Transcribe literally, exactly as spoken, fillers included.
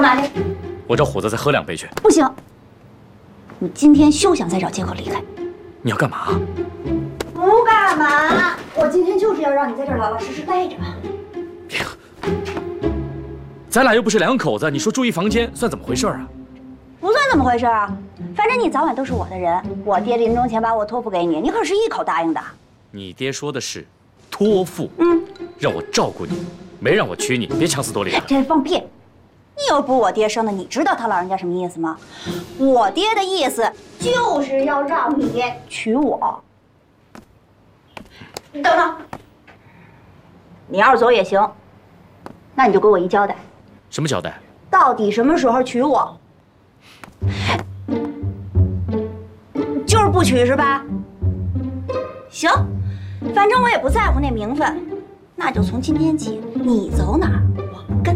嘛去？ 我找虎子再喝两杯去。 不行，你今天休想再找借口离开。 你要干嘛？ 不干嘛，我今天就是要让你在这儿老老实实待着。 别，咱俩又不是两口子，你说住一房间算怎么回事啊？ 不算怎么回事啊，反正你早晚都是我的人。我爹临终前把我托付给你，你可是一口答应的。 你爹说的是托付， 嗯， 让我照顾你，没让我娶你，别强词夺理了。 这放屁！你又不是我爹生的，你知道他老人家什么意思吗？我爹的意思就是要让你娶我。你等等，你要是走也行，那你就给我一交代。 什么交代？ 到底什么时候娶我？就是不娶是吧？行，反正我也不在乎那名分，那就从今天起，你走哪儿